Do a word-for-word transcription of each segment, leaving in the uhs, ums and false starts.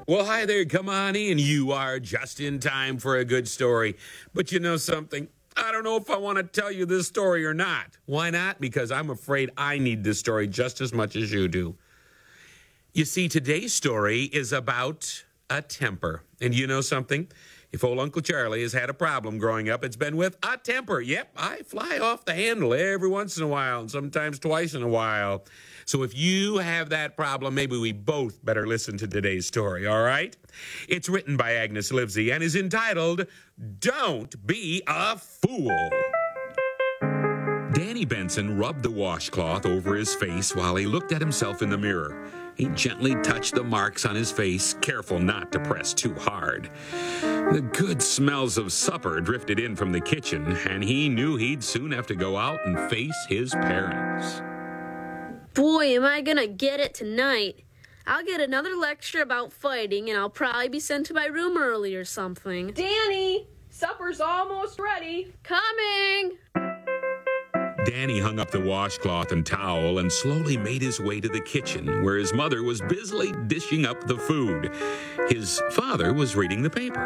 Well, hi there. Come on in. You are just in time for a good story. But you know something? I don't know if I want to tell you this story or not. Why not? Because I'm afraid I need this story just as much as you do. You see, today's story is about a temper. And you know something? If old Uncle Charlie has had a problem growing up, it's been with a temper. Yep, I fly off the handle every once in a while, and sometimes twice in a while. So if you have that problem, maybe we both better listen to today's story, all right? It's written by Agnes Livesey and is entitled, Don't Be a Fool. Danny Benson rubbed the washcloth over his face while he looked at himself in the mirror. He gently touched the marks on his face, careful not to press too hard. The good smells of supper drifted in from the kitchen, and he knew he'd soon have to go out and face his parents. Boy, am I gonna get it tonight. I'll get another lecture about fighting, and I'll probably be sent to my room early or something. Danny, supper's almost ready. Coming! Danny hung up the washcloth and towel and slowly made his way to the kitchen, where his mother was busily dishing up the food. His father was reading the paper.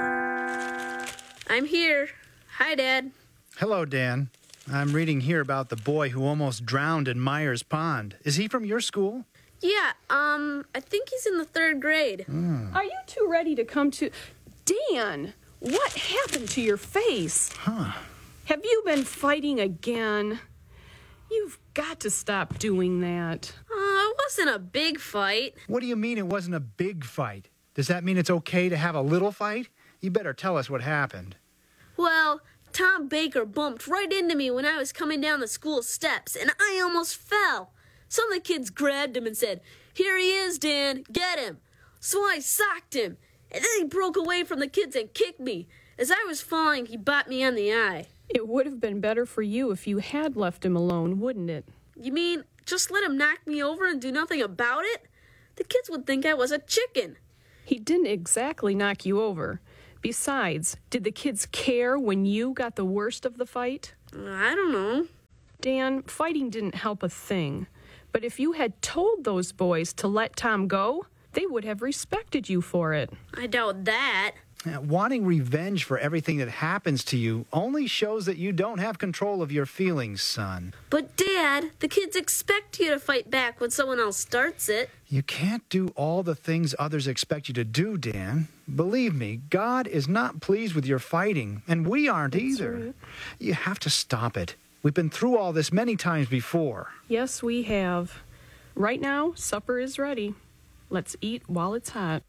I'm here. Hi, Dad. Hello, Dan. I'm reading here about the boy who almost drowned in Myers Pond. Is he from your school? Yeah, um, I think he's in the third grade. Mm. Are you two ready to come to... Dan, what happened to your face? Huh. Have you been fighting again? You've got to stop doing that. Uh, it wasn't a big fight. What do you mean it wasn't a big fight? Does that mean it's okay to have a little fight? You better tell us what happened. Well, Tom Baker bumped right into me when I was coming down the school steps, and I almost fell. Some of the kids grabbed him and said, "Here he is, Dan, get him." So I socked him, and then he broke away from the kids and kicked me. As I was falling, he bit me on the eye. It would have been better for you if you had left him alone, wouldn't it? You mean just let him knock me over and do nothing about it? The kids would think I was a chicken. He didn't exactly knock you over. Besides, did the kids care when you got the worst of the fight? I don't know. Dan, fighting didn't help a thing. But if you had told those boys to let Tom go, they would have respected you for it. I doubt that. Uh, wanting revenge for everything that happens to you only shows that you don't have control of your feelings, son. But, Dad, the kids expect you to fight back when someone else starts it. You can't do all the things others expect you to do, Dan. Believe me, God is not pleased with your fighting, and we aren't That's either. right. You have to stop it. We've been through all this many times before. Yes, we have. Right now, supper is ready. Let's eat while it's hot.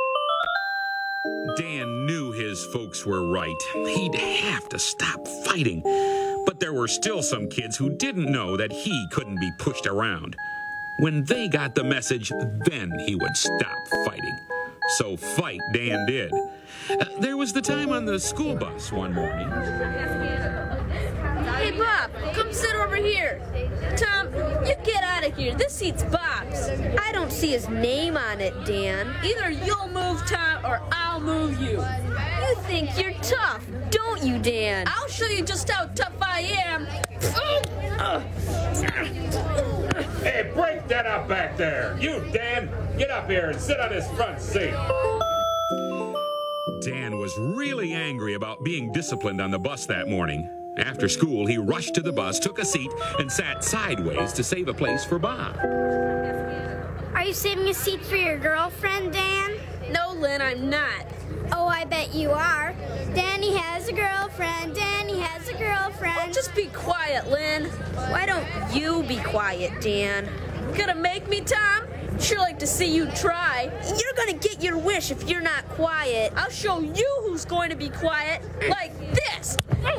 Dan knew his folks were right. He'd have to stop fighting. But there were still some kids who didn't know that he couldn't be pushed around. When they got the message, then he would stop fighting. So fight Dan did. Uh, there was the time on the school bus one morning. Hey, Bob, come sit over here. Tom, you get out of here. This seat's Bob's. I don't see his name on it, Dan. Either you'll move, Tom, or I'll move you. You think you're tough, don't you, Dan? I'll show you just how tough I am. Hey, break that up back there. You, Dan, get up here and sit on this front seat. Dan was really angry about being disciplined on the bus that morning. After school, he rushed to the bus, took a seat, and sat sideways to save a place for Bob. Are you saving a seat for your girlfriend, Dan? No, Lynn, I'm not. Oh, I bet you are. Danny has a girlfriend. Danny has a girlfriend. Oh, just be quiet, Lynn. Why don't you be quiet, Dan? Gonna make me, Tom? Sure like to see you try. You're gonna get your wish if you're not quiet. I'll show you who's going to be quiet. Like this.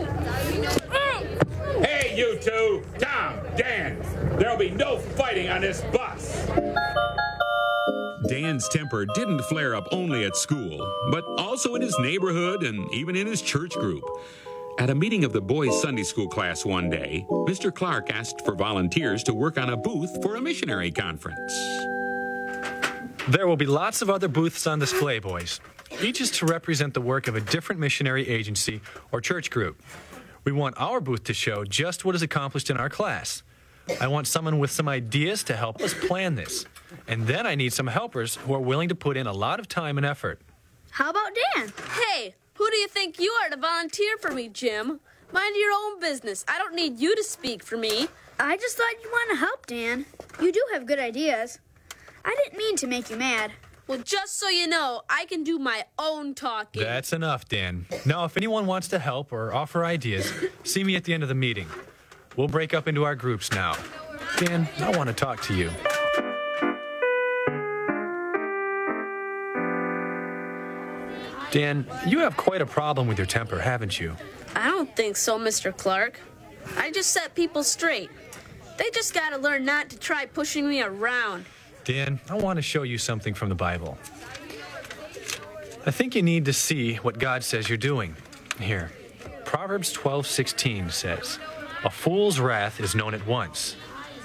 Hey, you two, Tom, Dan, there'll be no fighting on this bus. Dan's temper didn't flare up only at school, but also in his neighborhood and even in his church group. At a meeting of the boys' Sunday school class one day, Mister Clark asked for volunteers to work on a booth for a missionary conference. There will be lots of other booths on display, boys. Each is to represent the work of a different missionary agency or church group. We want our booth to show just what is accomplished in our class. I want someone with some ideas to help us plan this. And then I need some helpers who are willing to put in a lot of time and effort. How about Dan? Hey, who do you think you are to volunteer for me, Jim? Mind your own business. I don't need you to speak for me. I just thought you'd want to help, Dan. You do have good ideas. I didn't mean to make you mad. Well, just so you know, I can do my own talking. That's enough, Dan. Now, if anyone wants to help or offer ideas, see me at the end of the meeting. We'll break up into our groups now. Dan, I want to talk to you. Dan, you have quite a problem with your temper, haven't you? I don't think so, Mister Clark. I just set people straight. They just gotta learn not to try pushing me around. Dan, I want to show you something from the Bible. I think you need to see what God says you're doing. Here, Proverbs twelve sixteen says, "A fool's wrath is known at once."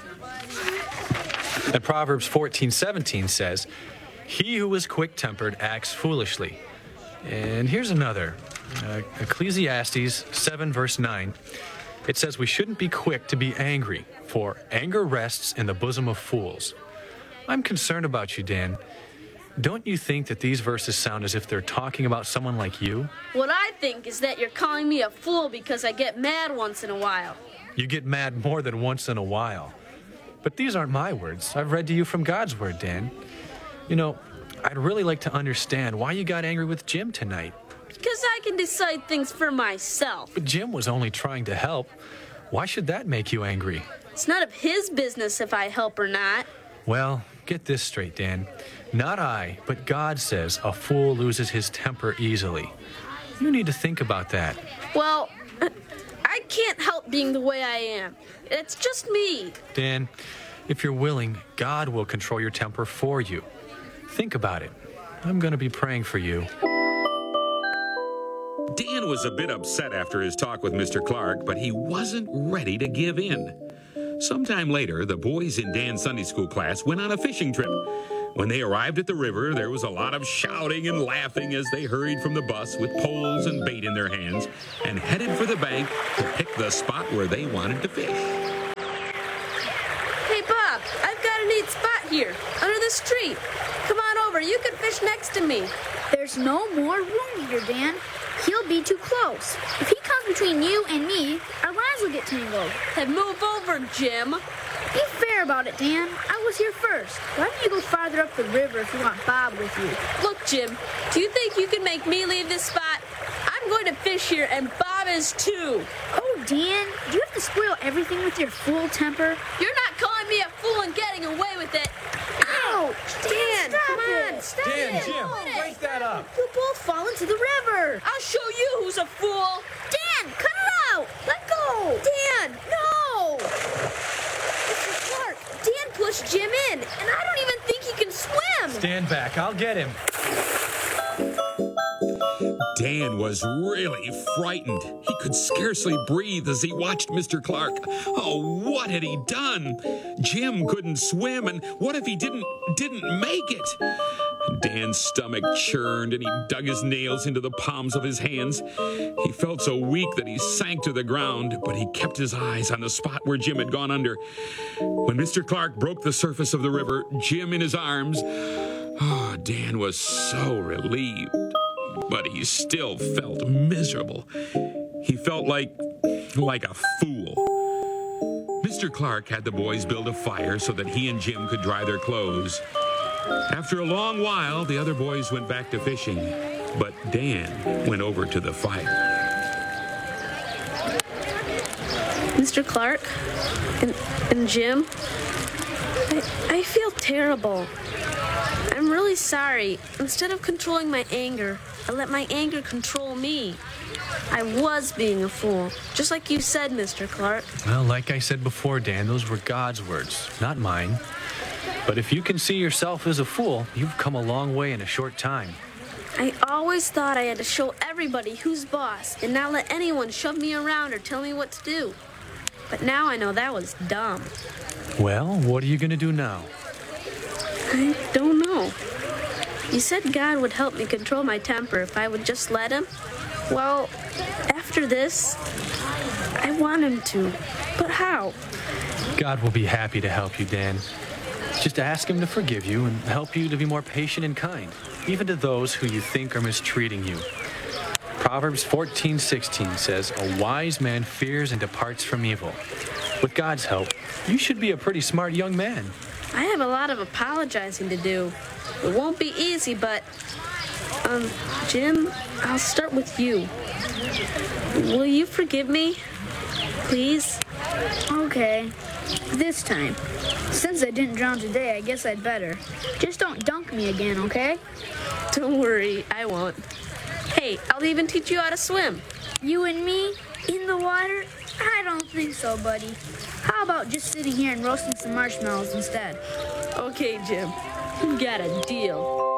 And Proverbs fourteen seventeen says, "He who is quick-tempered acts foolishly." And here's another, uh, Ecclesiastes seven verse nine. It says we shouldn't be quick to be angry, for anger rests in the bosom of fools. I'm concerned about you, Dan. Don't you think that these verses sound as if they're talking about someone like you? What I think is that you're calling me a fool because I get mad once in a while. You get mad more than once in a while. But these aren't my words. I've read to you from God's word, Dan. You know, I'd really like to understand why you got angry with Jim tonight. Because I can decide things for myself. But Jim was only trying to help. Why should that make you angry? It's none of his business if I help or not. Well, get this straight, Dan. Not I, but God says a fool loses his temper easily. You need to think about that. Well, I can't help being the way I am. It's just me. Dan, if you're willing, God will control your temper for you. Think about it. I'm going to be praying for you. Dan was a bit upset after his talk with Mister Clark, but he wasn't ready to give in. Sometime later, the boys in Dan's Sunday school class went on a fishing trip. When they arrived at the river, there was a lot of shouting and laughing as they hurried from the bus with poles and bait in their hands and headed for the bank to pick the spot where they wanted to fish. Hey, Bob, I've got a neat spot here, under the street. Come on over, you can fish next to me. There's no more room here, Dan. He'll be too close. If he comes between you and me, our lines will get tangled. Then move over, Jim. Be fair about it, Dan. I was here first. Why don't you go farther up the river if you want Bob with you? Look, Jim, do you think you can make me leave this spot? I'm going to fish here, and Bob is too. Oh, Dan, do you have to spoil everything with your fool temper? You're not calling me a fool and getting away with it. Ouch! Dan, Stop come it. on, stop Dan, it. Jim, Quit it. break that up. You'll both fall into the river. I'll show you who's a fool. Dan, cut it out. Let go. Dan, no! Mister Clark, Dan pushed Jim in, and I don't even think he can swim. Stand back. I'll get him. Dan was really frightened. He could scarcely breathe as he watched Mister Clark. Oh, what had he done? Jim couldn't swim, and what if he didn't didn't make it? Dan's stomach churned, and he dug his nails into the palms of his hands. He felt so weak that he sank to the ground, but he kept his eyes on the spot where Jim had gone under. When Mister Clark broke the surface of the river, Jim in his arms, oh, Dan was so relieved. But he still felt miserable. He felt like, like a fool. Mister Clark had the boys build a fire so that he and Jim could dry their clothes. After a long while, the other boys went back to fishing, but Dan went over to the fire. Mister Clark and, and Jim, I, I feel terrible. I'm really sorry. Instead of controlling my anger, I let my anger control me. I was being a fool, just like you said, Mister Clark. Well, like I said before, Dan, those were God's words, not mine. But if you can see yourself as a fool, you've come a long way in a short time. I always thought I had to show everybody who's boss and not let anyone shove me around or tell me what to do. But now I know that was dumb. Well, what are you going to do now? I don't know. You said God would help me control my temper if I would just let him. Well, after this, I want him to. But how? God will be happy to help you, Dan. Just ask him to forgive you and help you to be more patient and kind, even to those who you think are mistreating you. Proverbs fourteen sixteen says, "A wise man fears and departs from evil." With God's help, you should be a pretty smart young man. I have a lot of apologizing to do. It won't be easy, but... Um, Jim, I'll start with you. Will you forgive me? Please? Okay. This time. Since I didn't drown today, I guess I'd better. Just don't dunk me again, okay? Don't worry, I won't. Hey, I'll even teach you how to swim. You and me? In the water? I don't think so, buddy. How about just sitting here and roasting some marshmallows instead? Okay, Jim. You got a deal.